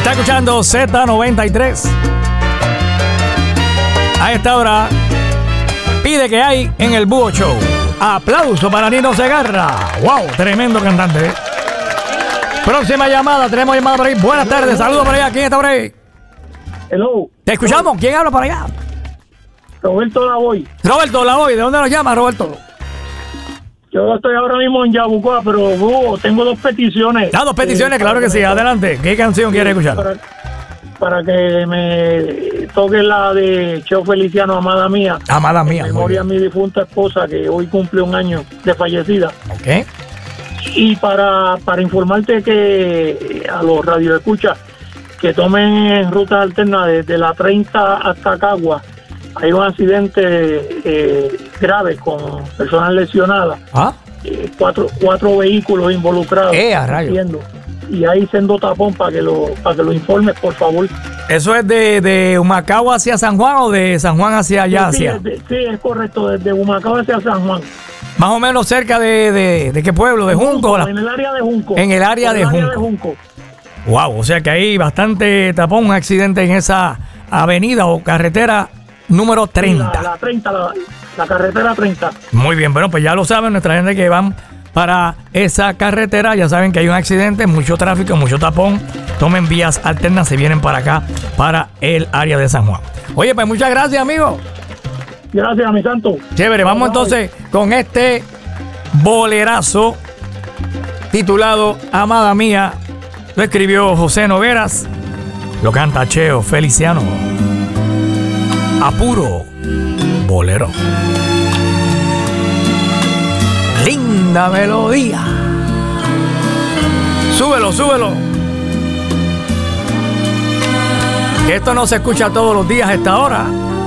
Está escuchando Z93. A esta hora, pide que hay en el Búho Show. Aplauso para Nino Segarra. ¡Wow! Tremendo cantante, ¿eh? Próxima llamada, tenemos llamada por ahí. Buenas tardes, saludos por allá. ¿Quién está por ahí? Hello. ¿Te escuchamos? ¿Quién habla por allá? Roberto Lavoy. Roberto Lavoy, ¿de dónde nos llama, Roberto? Yo estoy ahora mismo en Yabucoa, pero tengo dos peticiones. Dos peticiones, claro que sí. Adelante. ¿Qué canción quieres escuchar? Para que me toque la de Cheo Feliciano, Amada Mía. Amada Mía. En memoria a mi difunta esposa, que hoy cumple un año de fallecida. Ok. Y para informarte que a los radioescuchas que tomen rutas alternas desde la 30 hasta Cagua, hay un accidente grave con personas lesionadas. ¿Ah? Cuatro vehículos involucrados. A rayos. Y hay sendo tapón para que lo informes, por favor. ¿Eso es de Humacao hacia San Juan o de San Juan hacia allá? Sí, es correcto, desde Humacao hacia San Juan. Más o menos cerca de qué pueblo, de Junco. En el área de Junco. En el área de Junco. Wow, o sea que hay bastante tapón, un accidente en esa avenida o carretera número 30. La carretera 30. Muy bien, bueno, pues ya lo saben nuestra gente que van para esa carretera, ya saben que hay un accidente, mucho tráfico, mucho tapón. Tomen vías alternas, se vienen para acá, para el área de San Juan. Oye, pues muchas gracias, amigo. Gracias, mi santo. Chévere, vamos entonces con este bolerazo titulado Amada Mía. Lo escribió José Nogueras, lo canta Cheo Feliciano. Apuro bolero. Linda melodía. Súbelo, súbelo. Que esto no se escucha todos los días a esta hora.